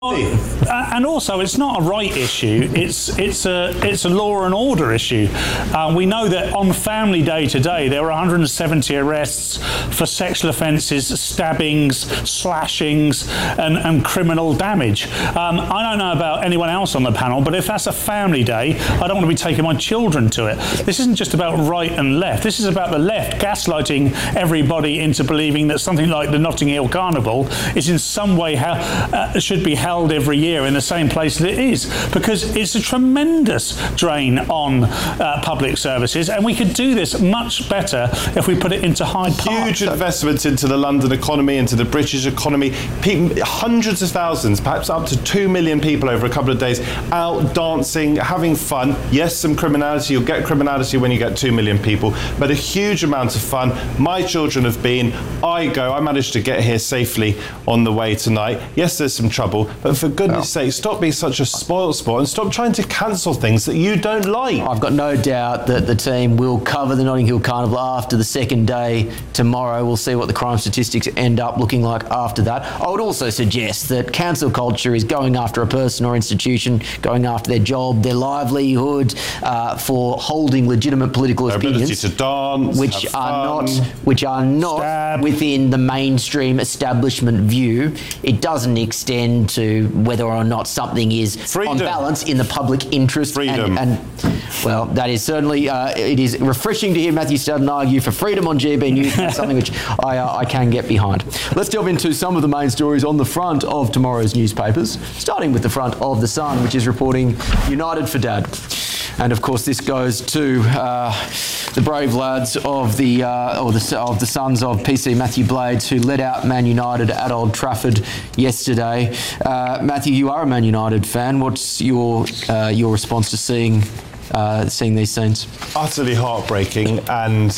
And also, it's not a right issue. It's a law and order issue. We know that on Family Day today, there were 170 arrests for sexual offences, stabbings, slashings, and criminal damage. I don't know about anyone else on the panel, but if that's a family day, I don't want to be taking my children to it. This isn't just about right and left. This is about the left gaslighting everybody into believing that something like the Notting Hill Carnival is in some way should be held every year in the same place that it is, because it's a tremendous drain on public services, and we could do this much better if we put it into Hyde Park. Huge investments into the London economy, into the British economy. Hundreds of thousands, perhaps up to 2 million people over a couple of days out dancing, having fun. Yes, some criminality. You'll get criminality when you get 2 million people, but a huge amount of fun. My children have been. I managed to get here safely on the way tonight. Yes, there's some trouble, but for goodness sake, stop being such a spoiled sport and stop trying to cancel things that you don't like. I've got no doubt that the team will cover the Notting Hill Carnival after the second day tomorrow. We'll see what the crime statistics end up looking like after that. I would also suggest that cancel culture is going after a person or institution, going after their job, their livelihood, for holding legitimate political opinions, ability to dance, which are not within the mainstream establishment view. It doesn't extend to whether or not something is on balance in the public interest. Freedom. And well, that is certainly, it is refreshing to hear Matthew Stoughton argue for freedom on GB News. That's something which I can get behind. Let's delve into some of the main stories on the front of tomorrow's newspapers, starting with the front of The Sun, which is reporting United for Dad. And of course, this goes to the brave lads of the sons of PC Matthew Blades, who led out Man United at Old Trafford yesterday. Matthew, you are a Man United fan. What's your response to seeing these scenes? Utterly heartbreaking and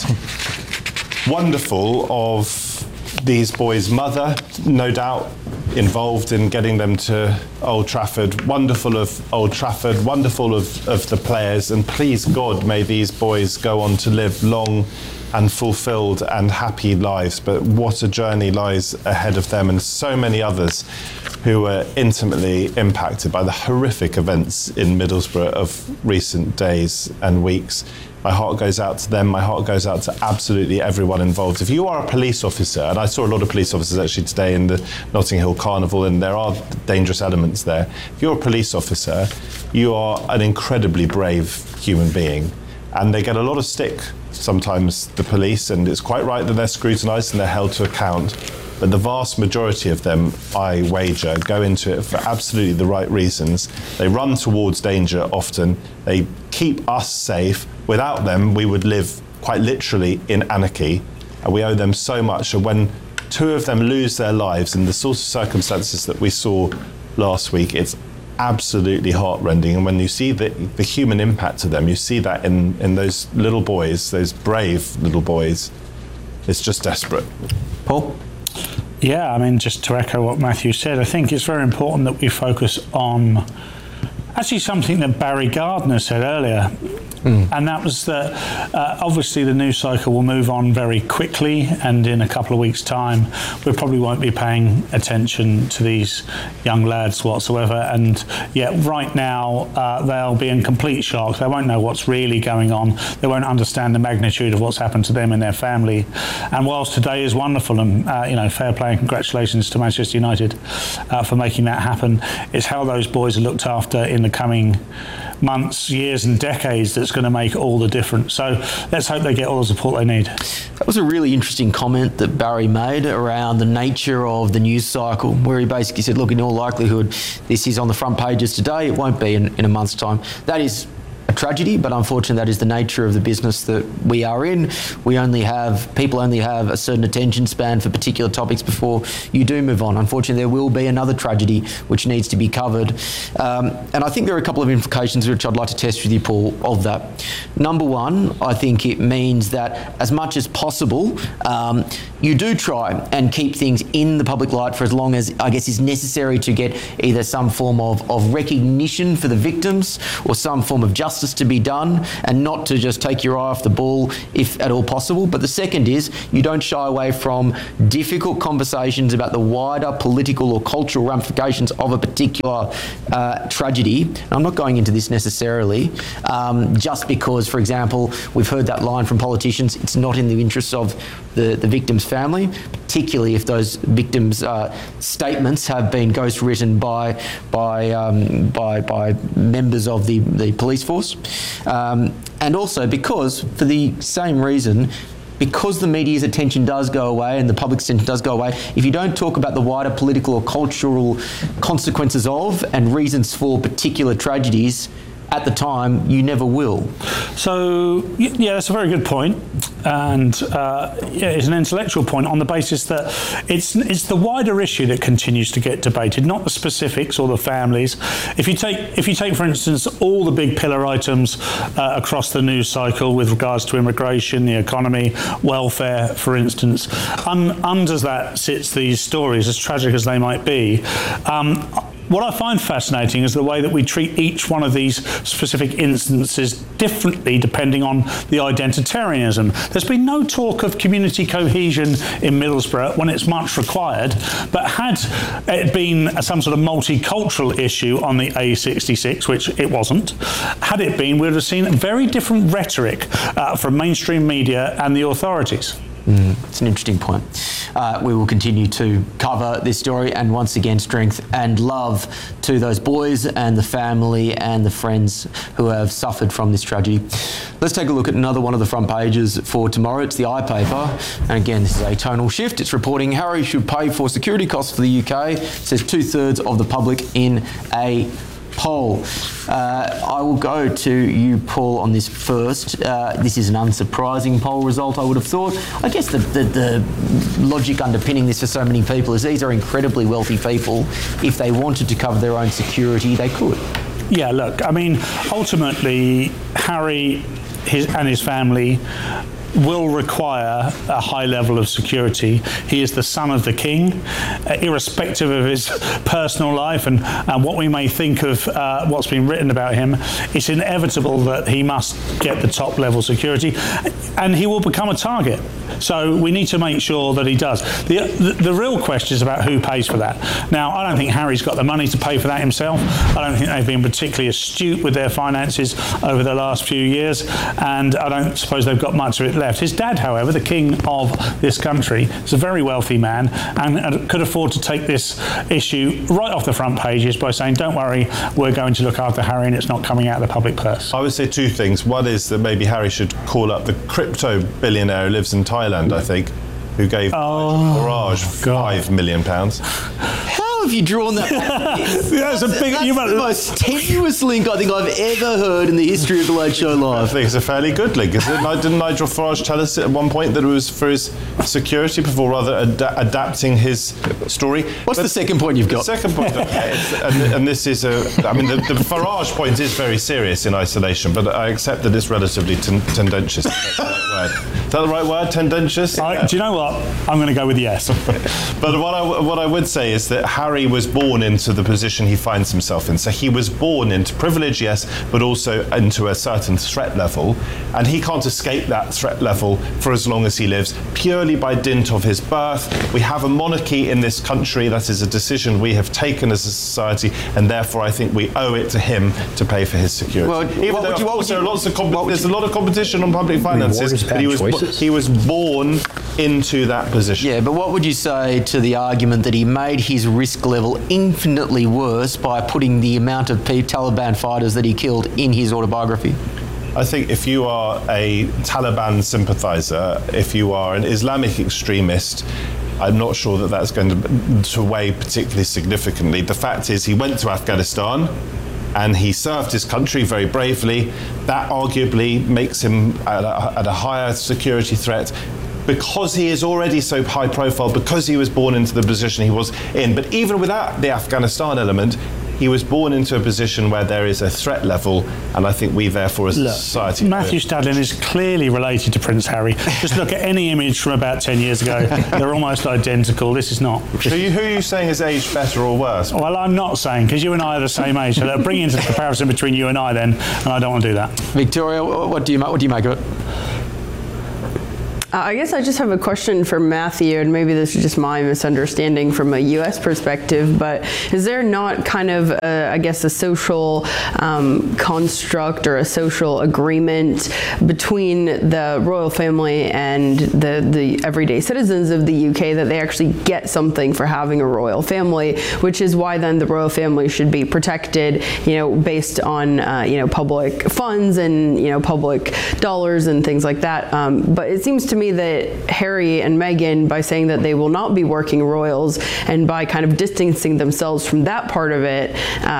wonderful of these boys' mother, no doubt involved in getting them to Old Trafford. Wonderful of Old Trafford, wonderful of the players, and please God, may these boys go on to live long and fulfilled and happy lives. But what a journey lies ahead of them and so many others who were intimately impacted by the horrific events in Middlesbrough of recent days and weeks. My heart goes out to them. My heart goes out to absolutely everyone involved. If you are a police officer, and I saw a lot of police officers actually today in the Notting Hill Carnival, and there are dangerous elements there. If you're a police officer, you are an incredibly brave human being. And they get a lot of stick sometimes, the police, and it's quite right that they're scrutinised and they're held to account. But the vast majority of them, I wager, go into it for absolutely the right reasons. They run towards danger often. They keep us safe. Without them, we would live quite literally in anarchy. And we owe them so much. And when two of them lose their lives in the sort of circumstances that we saw last week, it's absolutely heartrending. And when you see the human impact of them, you see that in those little boys, those brave little boys. It's just desperate. Paul? Yeah, I mean, just to echo what Matthew said, I think it's very important that we focus on actually something that Barry Gardner said earlier. And that was that obviously the news cycle will move on very quickly, and in a couple of weeks' time we probably won't be paying attention to these young lads whatsoever, and yet right now they'll be in complete shock. They won't know what's really going on. They won't understand the magnitude of what's happened to them and their family. And whilst today is wonderful, and fair play and congratulations to Manchester United for making that happen, it's how those boys are looked after in the coming months, years and decades that's going to make all the difference. So let's hope they get all the support they need. That was a really interesting comment that Barry made around the nature of the news cycle, where he basically said, look, in all likelihood, this is on the front pages today. It won't be in a month's time. That is a tragedy, but unfortunately that is the nature of the business that we are in. People only have a certain attention span for particular topics before you do move on. Unfortunately, there will be another tragedy which needs to be covered. And I think there are a couple of implications which I'd like to test with you, Paul, of that. Number one, I think it means that as much as possible, you do try and keep things in the public light for as long as, I guess, is necessary to get either some form of recognition for the victims or some form of justice to be done, and not to just take your eye off the ball if at all possible. But the second is you don't shy away from difficult conversations about the wider political or cultural ramifications of a particular tragedy. And I'm not going into this necessarily just because, for example, we've heard that line from politicians, it's not in the interests of the victim's family, particularly if those victims' statements have been ghostwritten by members of the police force. And also because, for the same reason, because the media's attention does go away and the public's attention does go away, if you don't talk about the wider political or cultural consequences of and reasons for particular tragedies at the time, you never will. So, yeah, that's a very good point. And it's an intellectual point on the basis that it's the wider issue that continues to get debated, not the specifics or the families. If you take, for instance, all the big pillar items across the news cycle with regards to immigration, the economy, welfare, for instance, under that sits these stories, as tragic as they might be. What I find fascinating is the way that we treat each one of these specific instances differently depending on the identitarianism. There's been no talk of community cohesion in Middlesbrough when it's much required, but had it been some sort of multicultural issue on the A66, which it wasn't, had it been, we would have seen very different rhetoric from mainstream media and the authorities. It's an interesting point. We will continue to cover this story, and once again, strength and love to those boys and the family and the friends who have suffered from this tragedy. Let's take a look at another one of the front pages for tomorrow. It's the iPaper, and again, this is a tonal shift. It's reporting Harry should pay for security costs for the UK. It says 2/3 of the public in a poll. I will go to you, Paul, on this first. This is an unsurprising poll result, I would have thought. I guess the logic underpinning this for so many people is these are incredibly wealthy people. If they wanted to cover their own security, they could. Yeah, look, I mean, ultimately, Harry and his family will require a high level of security. He is the son of the king, irrespective of his personal life and what we may think of what's been written about him. It's inevitable that he must get the top level security, and he will become a target. So we need to make sure that he does. The real question is about who pays for that. Now, I don't think Harry's got the money to pay for that himself. I don't think they've been particularly astute with their finances over the last few years, and I don't suppose they've got much of it left. His dad, however, the king of this country, is a very wealthy man and could afford to take this issue right off the front pages by saying, don't worry, we're going to look after Harry and it's not coming out of the public purse. I would say two things. One is that maybe Harry should call up the crypto billionaire who lives in Thailand, I think, who gave Farage £5 million. How have you drawn that? That's the most tenuous link I think I've ever heard in the history of the Late Show Live. I think it's a fairly good link, isn't it? Didn't Nigel Farage tell us at one point that it was for his security before rather adapting his story? What's the second point you've got? The second point, and this is the Farage point is very serious in isolation, but I accept that it's relatively tendentious. Is that the right word? Tendentious? Do you know what? I'm going to go with yes. But what I would say is that Harry was born into the position he finds himself in. So he was born into privilege, yes, but also into a certain threat level. And he can't escape that threat level for as long as he lives, purely by dint of his birth. We have a monarchy in this country. That is a decision we have taken as a society, and therefore I think we owe it to him to pay for his security. Well, there's a lot of competition on public finances, but he was born into that position. Yeah, but what would you say to the argument that he made his risk level infinitely worse by putting the amount of Taliban fighters that he killed in his autobiography? I think if you are a Taliban sympathiser, if you are an Islamic extremist, I'm not sure that that's going to weigh particularly significantly. The fact is he went to Afghanistan and he served his country very bravely. That arguably makes him at a higher security threat because he is already so high profile, because he was born into the position he was in. But even without the Afghanistan element, he was born into a position where there is a threat level, and I think we therefore as a society... Matthew Stadling is clearly related to Prince Harry. Just look at any image from about 10 years ago. They're almost identical. This is not. So who are you saying has aged better or worse? Well, I'm not saying, because you and I are the same age, so bring into the comparison between you and I then, and I don't want to do that. Victoria, what do you make of it? I guess I just have a question for Matthew, and maybe this is just my misunderstanding from a U.S. perspective, but is there not kind of, a social construct or a social agreement between the royal family and the everyday citizens of the UK that they actually get something for having a royal family, which is why then the royal family should be protected, based on, public funds and, public dollars and things like that. But it seems to me that Harry and Meghan, by saying that they will not be working royals and by kind of distancing themselves from that part of it,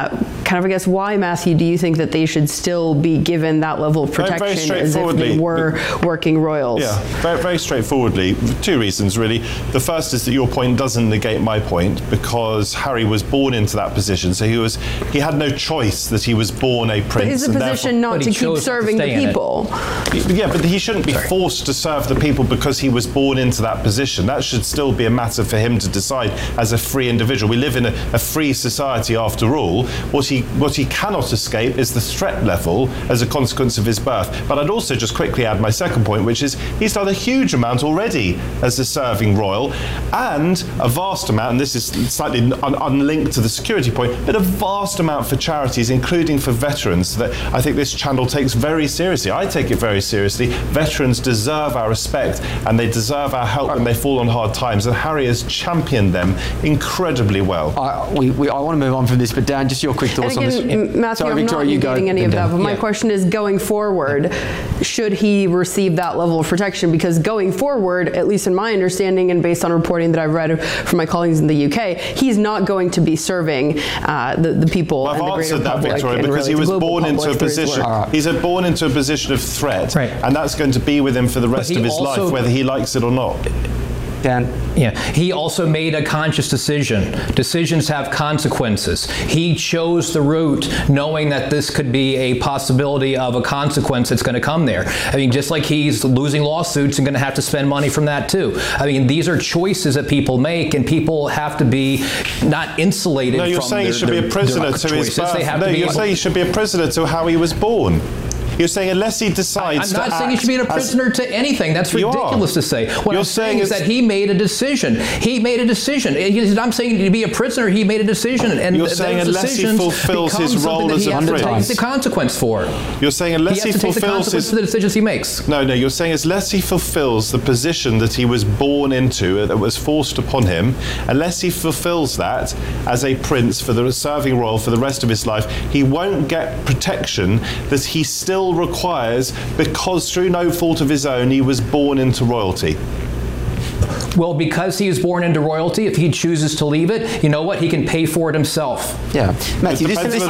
why, Matthew, do you think that they should still be given that level of protection as if they were working royals? Yeah, very, very straightforwardly. Two reasons, really. The first is that your point doesn't negate my point, because Harry was born into that position, so he had no choice that he was born a prince. But is the position not to keep serving the people? Yeah, but he shouldn't be forced to serve the people because he was born into that position. That should still be a matter for him to decide as a free individual. We live in a free society after all. What he cannot escape is the threat level as a consequence of his birth. But I'd also just quickly add my second point, which is he's done a huge amount already as a serving royal, and a vast amount, and this is slightly unlinked to the security point, but a vast amount for charities, including for veterans, that I think this channel takes very seriously. I take it very seriously. Veterans deserve our respect, and they deserve our help when they fall on hard times, and Harry has championed them incredibly well. I want to move on from this, but Dan, just your quick thoughts on this. Matthew, I'm not negating any of that, but my question is, going forward, should he receive that level of protection? Because going forward, at least in my understanding and based on reporting that I've read from my colleagues in the UK, he's not going to be serving the people and the greater public. I've answered that, Victoria, because he was born into a position. He's born into a position of threat, and that's going to be with him for the rest of his life, whether he likes it or not. Dan? Yeah, he also made a conscious decision. Decisions have consequences. He chose the route knowing that this could be a possibility of a consequence that's going to come there. I mean, just like he's losing lawsuits and going to have to spend money from that too. I mean, these are choices that people make, and people have to be not insulated from their choices. No, you're saying he should be a prisoner to his birth. No, you're saying he should be a prisoner to how he was born. You're saying unless he decides I'm not saying he should be a prisoner to anything. That's ridiculous to say. What I'm saying is that he made a decision. He made a decision. I'm saying to be a prisoner, he made a decision. And you're saying unless he fulfills his role as a prince, he has to take the consequence for it. You're saying unless he fulfills the decisions he makes. No, you're saying unless he fulfills the position that he was born into, that was forced upon him, unless he fulfills that as a prince for the serving royal for the rest of his life, he won't get protection that he still requires, because through no fault of his own he was born into royalty. Well, because he was born into royalty, if he chooses to leave it, you know what? He can pay for it himself. Yeah. Matthew,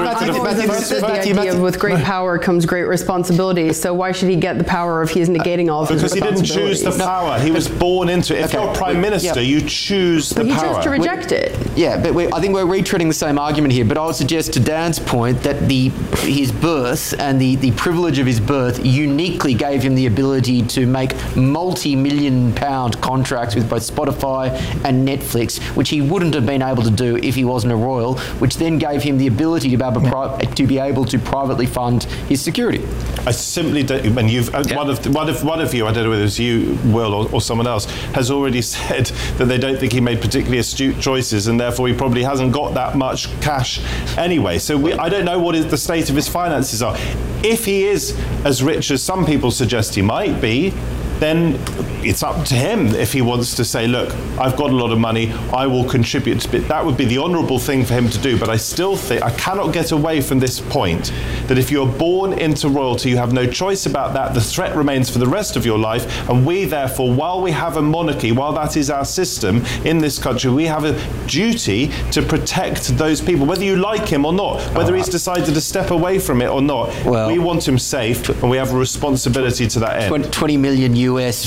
with great power comes great responsibility. So why should he get the power if he's negating all of his responsibilities? Because he didn't choose the power. He was born into it. If you're Prime Minister, you choose the power. But he chose to reject it. Yeah, but I think we're retreading the same argument here. But I would suggest to Dan's point that his birth and the privilege of his birth uniquely gave him the ability to make multi-million pound contracts with both Spotify and Netflix, which he wouldn't have been able to do if he wasn't a royal, which then gave him the ability to be able to privately fund his security. I simply don't. And one of you, I don't know whether it's you, Will, or someone else, has already said that they don't think he made particularly astute choices, and therefore he probably hasn't got that much cash anyway. So I don't know what the state of his finances are. If he is as rich as some people suggest he might be, then it's up to him if he wants to say, look, I've got a lot of money, I will contribute to it. That would be the honourable thing for him to do. But I still think, I cannot get away from this point, that if you're born into royalty, you have no choice about that. The threat remains for the rest of your life. And we, therefore, while we have a monarchy, while that is our system in this country, we have a duty to protect those people, whether you like him or not, whether he's decided to step away from it or not. We want him safe, and we have a responsibility to that end. 20 million US from Spotify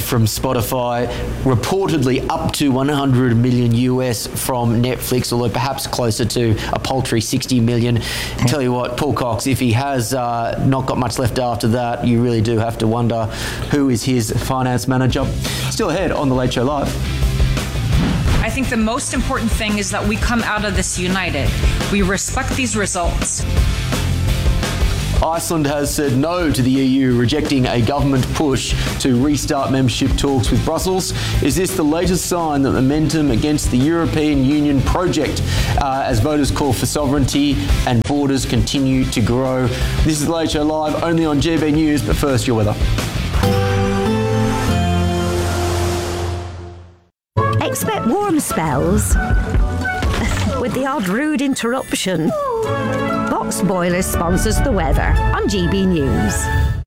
Spotify, reportedly up to 100 million US from Netflix, although perhaps closer to a paltry 60 million. Tell you what, Paul Cox, if he has not got much left after that, you really do have to wonder who is his finance manager. Still ahead on The Late Show Live. I think the most important thing is that we come out of this united. We respect these results. Iceland has said no to the EU, rejecting a government push to restart membership talks with Brussels. Is this the latest sign that momentum against the European Union project as voters call for sovereignty and borders continue to grow? This is The Late Show Live, only on GB News, but first, your weather. Expect warm spells with the odd rude interruption. Box Boilers sponsors the weather on GB News.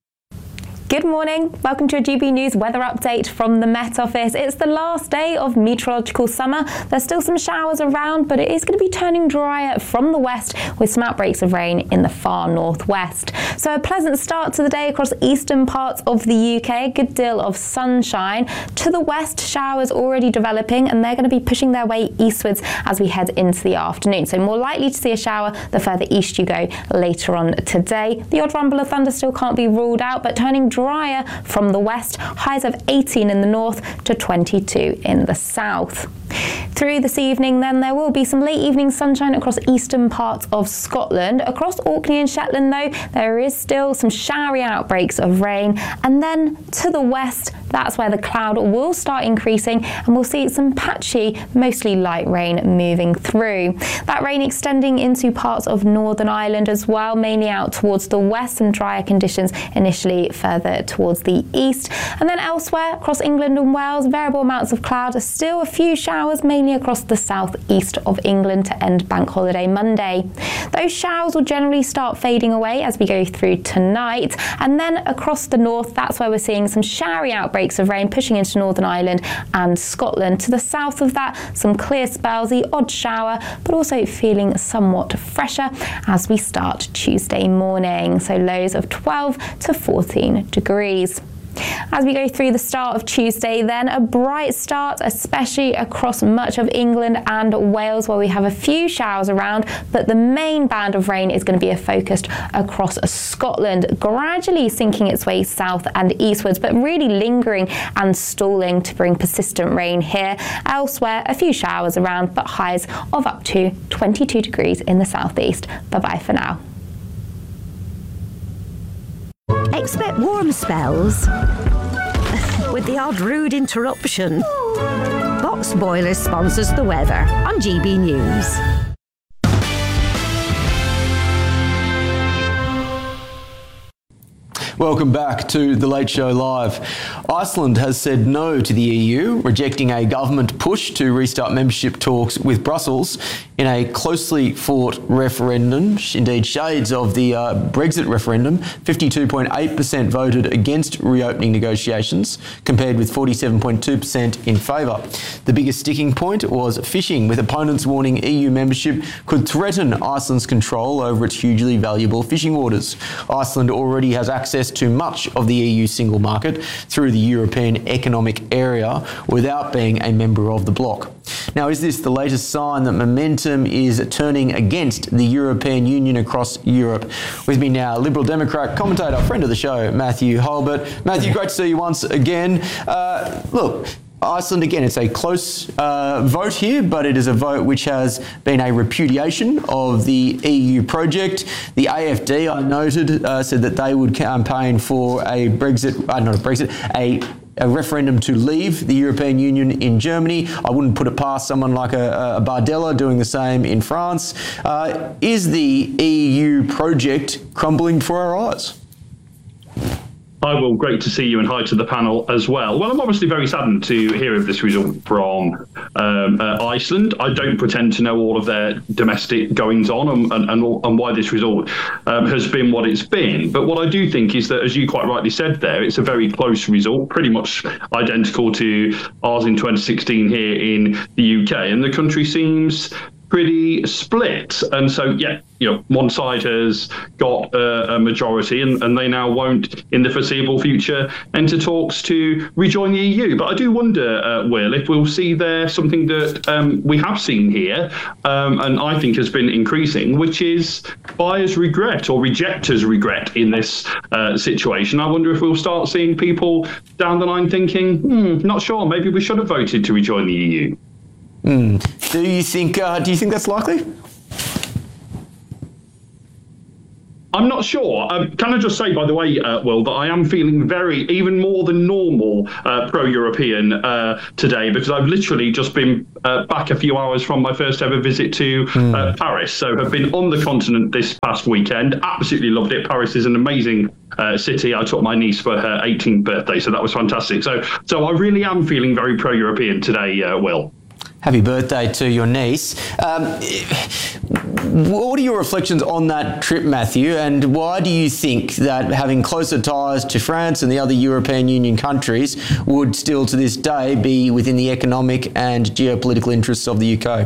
Good morning. Welcome to a GB News weather update from the Met Office. It's the last day of meteorological summer. There's still some showers around, but it is going to be turning drier from the west with some outbreaks of rain in the far northwest. So a pleasant start to the day across eastern parts of the UK. A good deal of sunshine. To the west, showers already developing, and they're going to be pushing their way eastwards as we head into the afternoon. So more likely to see a shower the further east you go later on today. The odd rumble of thunder still can't be ruled out, but turning drier from the west, highs of 18 in the north to 22 in the south. Through this evening then, there will be some late evening sunshine across eastern parts of Scotland. Across Orkney and Shetland though, there is still some showery outbreaks of rain, and then to the west, that's where the cloud will start increasing and we'll see some patchy, mostly light rain moving through. That rain extending into parts of Northern Ireland as well, mainly out towards the west, and drier conditions initially further towards the east. And then elsewhere across England and Wales, variable amounts of cloud, still a few showers mainly across the southeast of England to end Bank Holiday Monday. Those showers will generally start fading away as we go through tonight, and then across the north, that's where we're seeing some showery outbreaks of rain pushing into Northern Ireland and Scotland. To the south of that, some clear spells, the odd shower, but also feeling somewhat fresher as we start Tuesday morning. So lows of 12 to 14 degrees. As we go through the start of Tuesday then, a bright start, especially across much of England and Wales, where we have a few showers around, but the main band of rain is going to be focused across Scotland, gradually sinking its way south and eastwards, but really lingering and stalling to bring persistent rain here. Elsewhere, a few showers around, but highs of up to 22 degrees in the southeast. Bye-bye for now. Expect warm spells with the odd rude interruption. Box Boilers sponsors the weather on GB News. Welcome back to The Late Show Live. Iceland has said no to the EU, rejecting a government push to restart membership talks with Brussels in a closely fought referendum, indeed shades of the Brexit referendum. 52.8% voted against reopening negotiations, compared with 47.2% in favour. The biggest sticking point was fishing, with opponents warning EU membership could threaten Iceland's control over its hugely valuable fishing waters. Iceland already has access to much of the EU single market through the European Economic Area without being a member of the bloc. Now, is this the latest sign that momentum is turning against the European Union across Europe? With me now, Liberal Democrat commentator, friend of the show, Matthew Holbert. Matthew, great to see you once again. Look, Iceland, again, it's a close vote here, but it is a vote which has been a repudiation of the EU project. The AFD, I noted, said that they would campaign for a referendum to leave the European Union in Germany. I wouldn't put it past someone like a Bardella doing the same in France. Is the EU project crumbling before our eyes? Hi, Will. Great to see you, and hi to the panel as well. Well, I'm obviously very saddened to hear of this result from Iceland. I don't pretend to know all of their domestic goings-on and why this result has been what it's been. But what I do think is that, as you quite rightly said there, it's a very close result, pretty much identical to ours in 2016 here in the UK. And the country seems pretty split. And so, one side has got a majority and they now won't, in the foreseeable future, enter talks to rejoin the EU. But I do wonder, Will, if we'll see there something that we have seen here, and I think has been increasing, which is buyer's regret or rejectors' regret in this situation. I wonder if we'll start seeing people down the line thinking, not sure, maybe we should have voted to rejoin the EU. Do you think that's likely? I'm not sure. Can I just say, by the way, Will, that I am feeling even more than normal pro-European today, because I've literally just been back a few hours from my first ever visit to Paris. So I've been on the continent this past weekend. Absolutely loved it. Paris is an amazing city. I took my niece for her 18th birthday, so that was fantastic. So I really am feeling very pro-European today, Will. Happy birthday to your niece. What are your reflections on that trip, Matthew, and why do you think that having closer ties to France and the other European Union countries would still to this day be within the economic and geopolitical interests of the UK?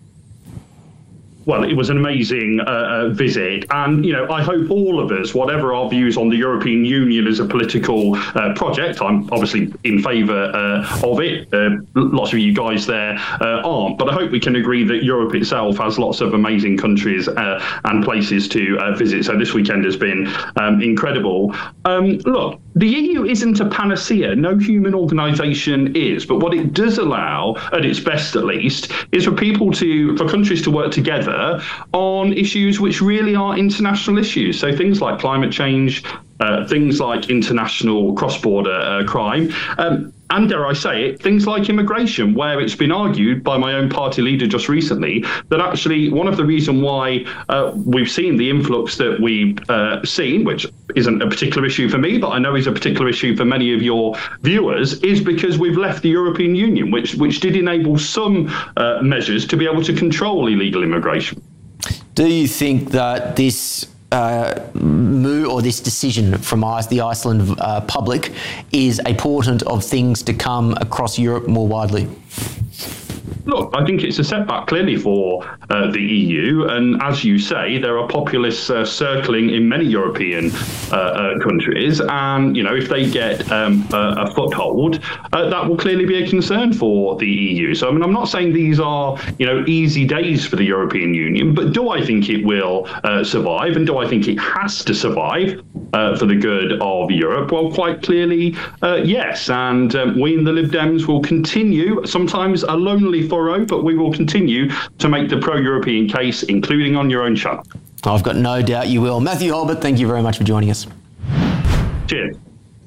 Well, it was an amazing visit. And, I hope all of us, whatever our views on the European Union as a political project, I'm obviously in favour of it. Lots of you guys there aren't. But I hope we can agree that Europe itself has lots of amazing countries and places to visit. So this weekend has been incredible. Look, the EU isn't a panacea. No human organisation is. But what it does allow, at its best at least, is for countries to work together on issues which really are international issues. So things like climate change, things like international cross-border crime, and dare I say it, things like immigration, where it's been argued by my own party leader just recently that actually one of the reasons why we've seen the influx that we've seen, which isn't a particular issue for me, but I know is a particular issue for many of your viewers, is because we've left the European Union, which did enable some measures to be able to control illegal immigration. Do you think that this move or this decision from the Iceland public is a portent of things to come across Europe more widely? Look, I think it's a setback clearly for the EU, and as you say, there are populists circling in many European countries, and if they get a foothold, that will clearly be a concern for the EU. So, I'm not saying these are easy days for the European Union, but do I think it will survive, and do I think it has to survive for the good of Europe? Well, quite clearly, yes, and we in the Lib Dems will continue, sometimes a lonely furrow, but we will continue to make the pro-European case, including on your own channel. I've got no doubt you will. Matthew Holbert, thank you very much for joining us. Cheers.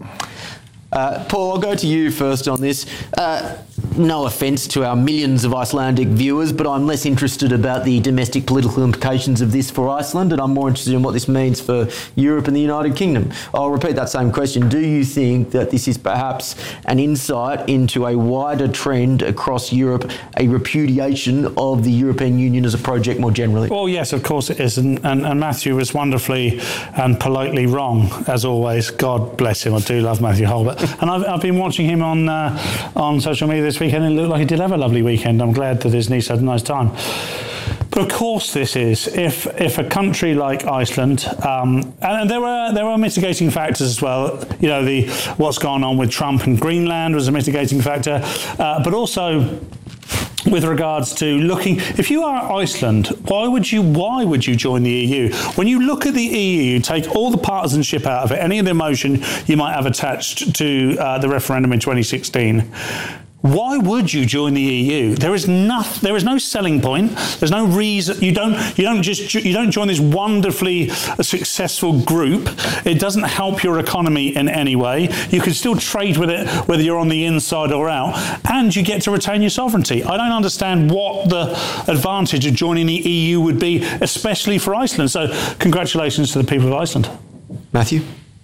Paul, I'll go to you first on this. No offence to our millions of Icelandic viewers, but I'm less interested about the domestic political implications of this for Iceland, and I'm more interested in what this means for Europe and the United Kingdom. I'll repeat that same question. Do you think that this is perhaps an insight into a wider trend across Europe, a repudiation of the European Union as a project more generally? Well, yes, of course it is. And Matthew was wonderfully and politely wrong, as always. God bless him. I do love Matthew Holbert. And I've been watching him on social media this weekend, and it looked like he did have a lovely weekend. I'm glad that his niece had a nice time. But of course this is, if a country like Iceland, and there were mitigating factors as well, what's gone on with Trump and Greenland was a mitigating factor, but also with regards to looking, if you are Iceland, why would you join the EU? When you look at the EU, take all the partisanship out of it, any of the emotion you might have attached to the referendum in 2016. Why would you join the EU? There is no selling point. There's no reason. You don't join this wonderfully successful group. It doesn't help your economy in any way. You can still trade with it whether you're on the inside or out, and you get to retain your sovereignty. I don't understand what the advantage of joining the EU would be, especially for Iceland. So congratulations to the people of Iceland. Matthew?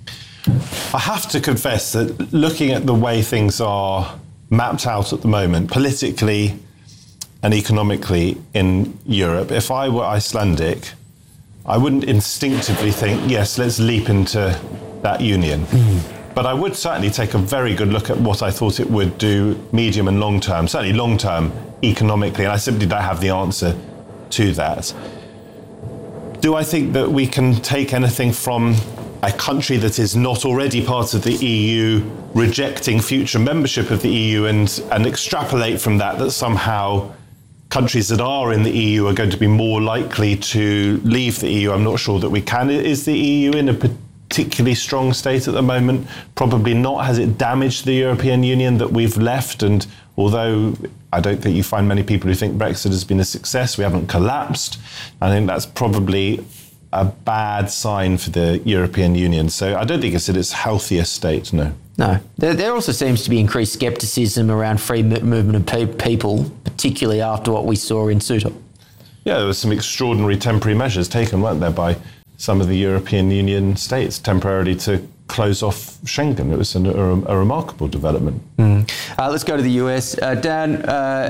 I have to confess that looking at the way things are mapped out at the moment, politically and economically in Europe, if I were Icelandic, I wouldn't instinctively think, yes, let's leap into that union. But I would certainly take a very good look at what I thought it would do medium and long term, certainly long term economically, and I simply don't have the answer to that. Do I think that we can take anything from a country that is not already part of the EU rejecting future membership of the EU and extrapolate from that somehow countries that are in the EU are going to be more likely to leave the EU? I'm not sure that we can. Is the EU in a particularly strong state at the moment? Probably not. Has it damaged the European Union that we've left? And although I don't think you find many people who think Brexit has been a success, we haven't collapsed. I think that's probably a bad sign for the European Union. So I don't think it's in its healthiest state, no. No. There also seems to be increased scepticism around free movement of people, particularly after what we saw in Ceuta. Yeah, there were some extraordinary temporary measures taken, weren't there, by some of the European Union states temporarily to close off Schengen. It was a remarkable development. Let's go to the US. Dan,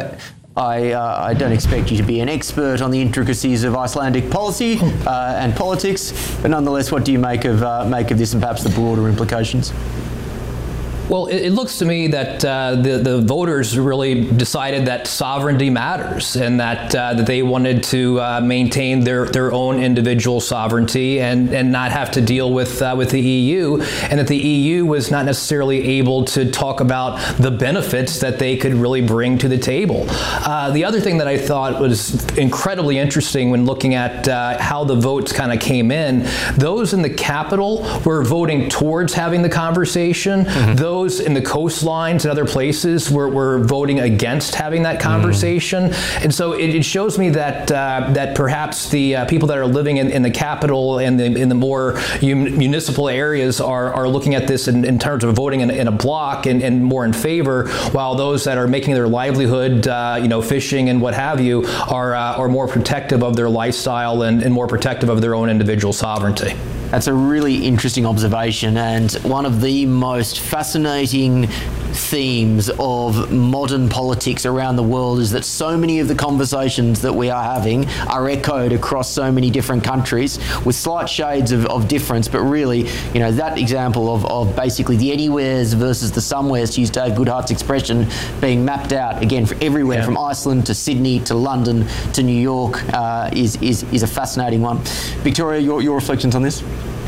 I don't expect you to be an expert on the intricacies of Icelandic policy and politics, but nonetheless, what do you make of this and perhaps the broader implications? Well, it looks to me that the voters really decided that sovereignty matters, and that they wanted to maintain their own individual sovereignty and not have to deal with the EU, and that the EU was not necessarily able to talk about the benefits that they could really bring to the table. The other thing that I thought was incredibly interesting when looking at how the votes kind of came in, those in the capital were voting towards having the conversation. Those in the coastlines and other places were voting against having that conversation. And so it shows me that that perhaps the people that are living in the capital and in the more municipal areas are looking at this in terms of voting in a block and more in favor, while those that are making their livelihood, fishing and what have you, are more protective of their lifestyle and more protective of their own individual sovereignty. That's a really interesting observation, and one of the most fascinating themes of modern politics around the world is that so many of the conversations that we are having are echoed across so many different countries with slight shades of difference, but really, that example of basically the anywheres versus the somewheres, to use Dave Goodhart's expression, being mapped out again for everywhere from Iceland to Sydney to London to New York is a fascinating one. Victoria, your reflections on this?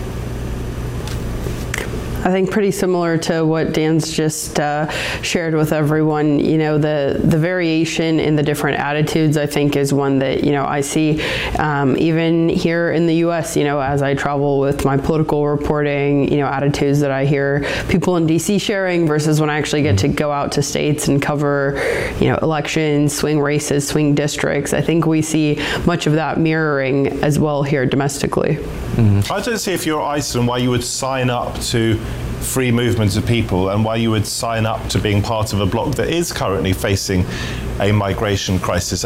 I think pretty similar to what Dan's just shared with everyone. The variation in the different attitudes, I think, is one that, I see even here in the U.S., as I travel with my political reporting, attitudes that I hear people in D.C. sharing versus when I actually get to go out to states and cover, elections, swing races, swing districts. I think we see much of that mirroring as well here domestically. I don't see, if you're Iceland, why you would sign up to free movements of people and why you would sign up to being part of a bloc that is currently facing a migration crisis.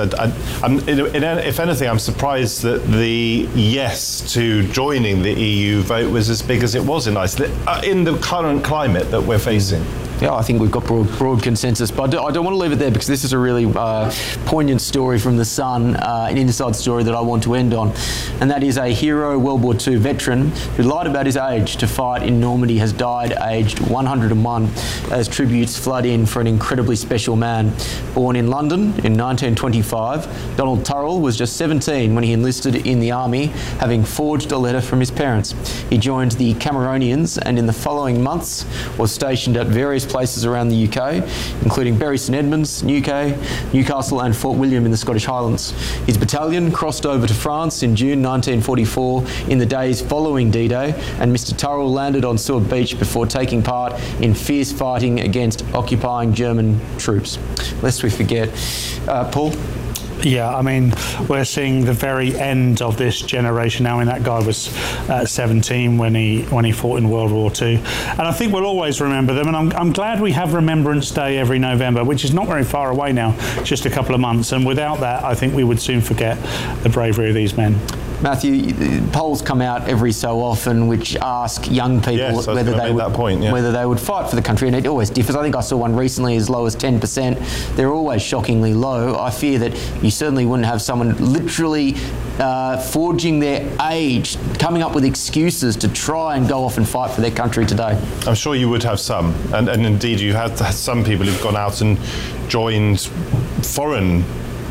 If anything, I'm surprised that the yes to joining the EU vote was as big as it was in Iceland, in the current climate that we're facing. Yeah, I think we've got broad consensus, but I don't want to leave it there because this is a really poignant story from The Sun, an inside story that I want to end on, and that is a hero World War II veteran who lied about his age to fight in Normandy has died aged 101 as tributes flood in for an incredibly special man. Born in London in 1925, Donald Turrell was just 17 when he enlisted in the army, having forged a letter from his parents. He joined the Cameronians and in the following months was stationed at various places around the UK, including Bury St Edmunds, Newcastle and Fort William in the Scottish Highlands. His battalion crossed over to France in June 1944 in the days following D-Day, and Mr Turrell landed on Seward Beach before taking part in fierce fighting against occupying German troops. Lest we forget. Paul? Yeah, I mean, we're seeing the very end of this generation now. I mean, that guy was 17 when he fought in World War II. And I think we'll always remember them. And I'm glad we have Remembrance Day every November, which is not very far away now, just a couple of months. And without that, I think we would soon forget the bravery of these men. Matthew, polls come out every so often which ask young people whether they would fight for the country, and it always differs. I think I saw one recently as low as 10%. They're always shockingly low. I fear that you certainly wouldn't have someone literally forging their age, coming up with excuses to try and go off and fight for their country today. I'm sure you would have some, and indeed you have some people who've gone out and joined foreign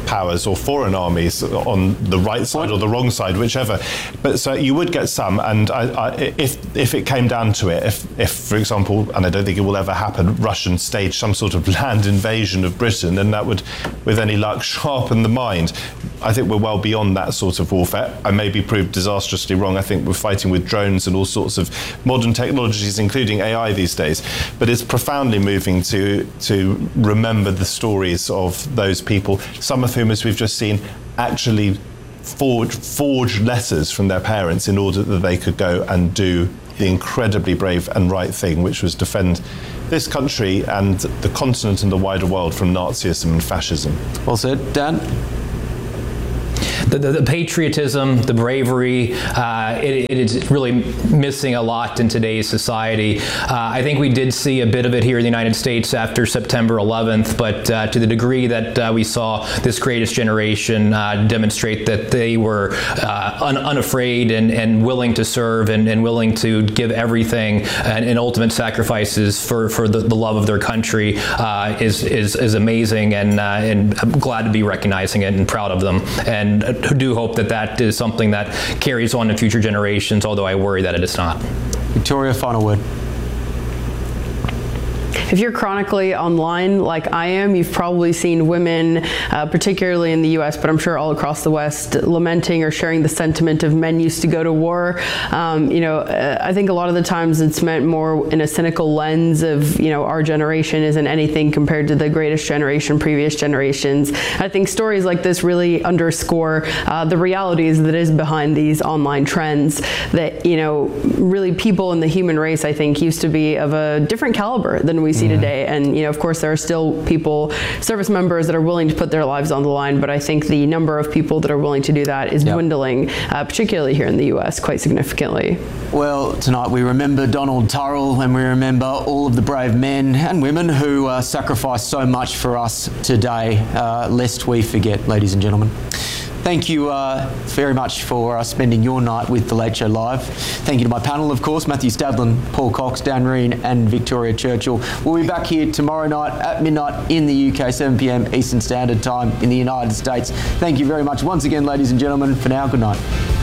powers or foreign armies on the right side or the wrong side, whichever. But so you would get some, and if it came down to it, if for example, and I don't think it will ever happen, Russian stage some sort of land invasion of Britain, then that would, with any luck, sharpen the mind. I think we're well beyond that sort of warfare. I may be proved disastrously wrong. I think we're fighting with drones and all sorts of modern technologies, including AI these days. But it's profoundly moving to remember the stories of those people, some of whom, as we've just seen, actually forged letters from their parents in order that they could go and do the incredibly brave and right thing, which was defend this country and the continent and the wider world from Nazism and fascism. Well said. Dan? The patriotism, the bravery, it is really missing a lot in today's society. I think we did see a bit of it here in the United States after September 11th, but to the degree that we saw this greatest generation demonstrate that they were unafraid and willing to serve and willing to give everything and ultimate sacrifices for the love of their country is amazing, and I'm glad to be recognizing it and proud of them. And do hope that is something that carries on in future generations, although I worry that it is not. Victoria, final word. If you're chronically online like I am, you've probably seen women, particularly in the US, but I'm sure all across the West, lamenting or sharing the sentiment of men used to go to war. I think a lot of the times it's meant more in a cynical lens of, our generation isn't anything compared to the greatest generation, previous generations. I think stories like this really underscore the realities that is behind these online trends that, really people in the human race, I think, used to be of a different caliber than we see today. And, of course, there are still people, service members, that are willing to put their lives on the line, but I think the number of people that are willing to do that is dwindling, particularly here in the US, quite significantly. Well, tonight we remember Donald Turrell, and we remember all of the brave men and women who sacrificed so much for us today, lest we forget, ladies and gentlemen. Thank you very much for spending your night with The Late Show Live. Thank you to my panel, of course, Matthew Stadlen, Paul Cox, Dan Reen and Victoria Churchill. We'll be back here tomorrow night at midnight in the UK, 7 p.m. Eastern Standard Time in the United States. Thank you very much once again, ladies and gentlemen. For now, good night.